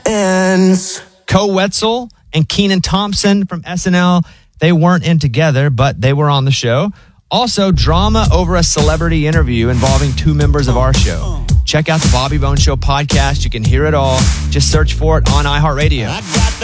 ends. Co Wetzel and Kenan Thompson from SNL, they weren't in together, but they were on the show. Also, drama over a celebrity interview involving two members of our show. Check out the Bobby Bones Show podcast. You can hear it all. Just search for it on iHeartRadio.